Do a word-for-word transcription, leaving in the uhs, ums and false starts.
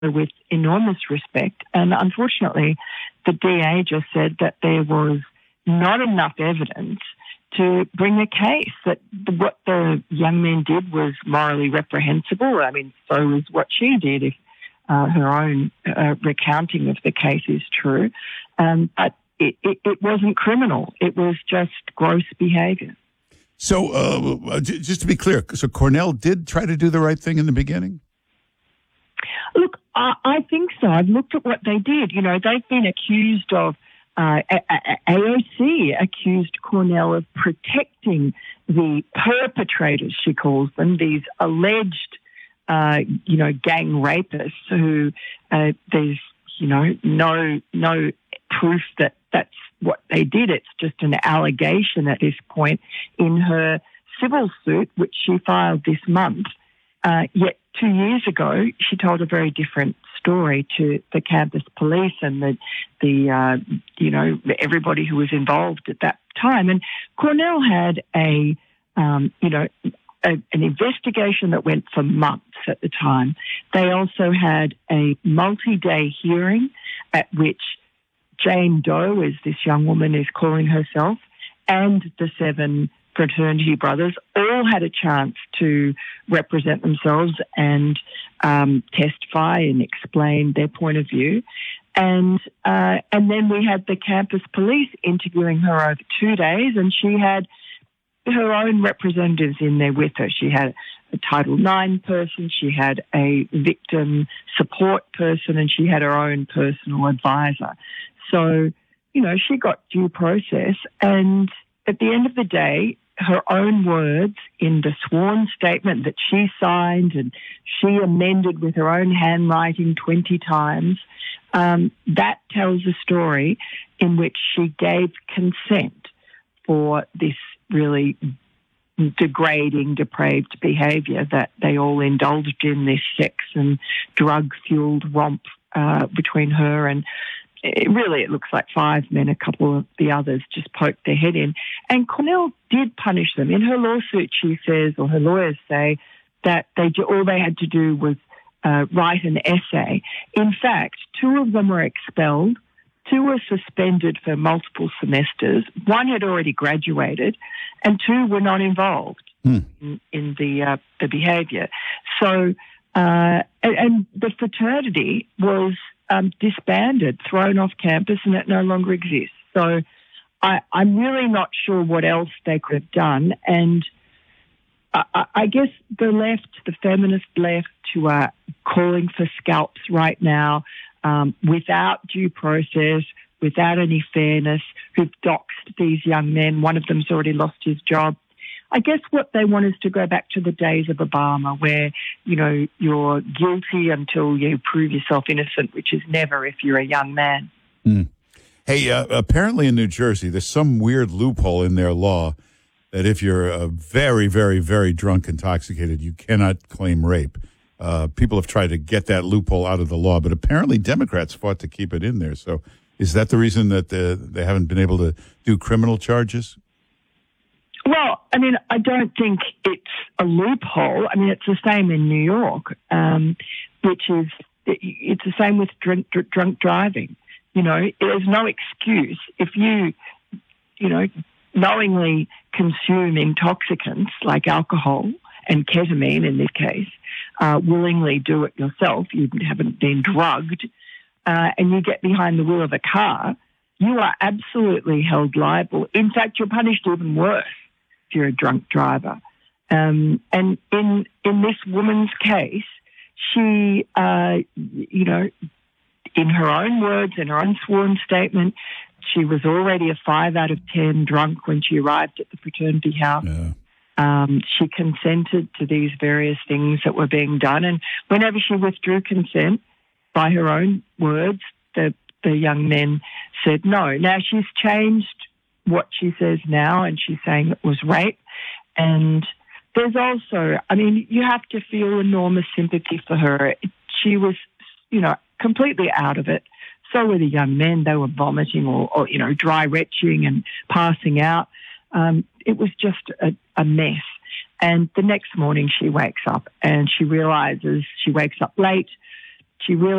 with enormous respect. And unfortunately, the D A just said that there was not enough evidence to bring a case, that what the young men did was morally reprehensible. I mean, so was what she did, if uh, her own uh, recounting of the case is true. Um, but it, it, it wasn't criminal. It was just gross behaviour. So uh, just to be clear, so Cornell did try to do the right thing in the beginning? Look, I, I think so. I've looked at what they did. You know, they've been accused of, uh, A O C accused Cornell of protecting the perpetrators, she calls them, these alleged, uh, you know, gang rapists who uh, there's, you know, no no proof that that's what they did. It's just an allegation at this point in her civil suit, which she filed this month. Uh, yet two years ago, she told a very different story to the campus police and the, the uh, you know, everybody who was involved at that time. And Cornell had a, um, you know, a, an investigation that went for months at the time. They also had a multi-day hearing at which Jane Doe, as this young woman is calling herself, and the seven fraternity brothers all had a chance to represent themselves and um, testify and explain their point of view. And uh, and then we had the campus police interviewing her over two days, and she had her own representatives in there with her. She had a Title nine person, she had a victim support person, and she had her own personal advisor. So, you know, she got due process, and at the end of the day, her own words in the sworn statement that she signed and she amended with her own handwriting twenty times, um, that tells a story in which she gave consent for this really degrading, depraved behaviour that they all indulged in, this sex and drug-fuelled romp uh, between her and It really, it looks like five men, a couple of the others just poked their head in. And Cornell did punish them. In her lawsuit, she says, or her lawyers say, that they all they had to do was uh, write an essay. In fact, two of them were expelled, two were suspended for multiple semesters, one had already graduated, and two were not involved hmm. in, in the, uh, the behaviour. So, uh, and, and the fraternity was Um, disbanded, thrown off campus, and it no longer exists. So I, I'm really not sure what else they could have done. And I, I guess the left, the feminist left, who are calling for scalps right now um, without due process, without any fairness, who've doxed these young men. One of them's already lost his job. I guess what they want is to go back to the days of Obama where, you know, you're guilty until you prove yourself innocent, which is never if you're a young man. Mm. Hey, uh, apparently in New Jersey, there's some weird loophole in their law that if you're uh, very, very, very drunk, intoxicated, you cannot claim rape. Uh, people have tried to get that loophole out of the law, but apparently Democrats fought to keep it in there. So is that the reason that uh, they haven't been able to do criminal charges? Well, I mean, I don't think it's a loophole. I mean, it's the same in New York, um, which is, it's the same with drink, dr- drunk driving. You know, there's no excuse. If you, you know, knowingly consume intoxicants like alcohol and ketamine in this case, uh, willingly do it yourself, you haven't been drugged, uh, and you get behind the wheel of a car, you are absolutely held liable. In fact, you're punished even worse. You're a drunk driver. Um, and in in this woman's case, she, uh, you know, in her own words, in her own sworn statement, she was already a five out of ten drunk when she arrived at the fraternity house. Yeah. Um, she consented to these various things that were being done. And whenever she withdrew consent, by her own words, the, the young men said no. Now, she's changed what she says now, and she's saying it was rape. And there's also, I mean, you have to feel enormous sympathy for her. She was, you know, completely out of it. So were the young men. They were vomiting or, or you know, dry retching and passing out. Um, it was just a, a mess. And the next morning she wakes up and she realises, she wakes up late, She really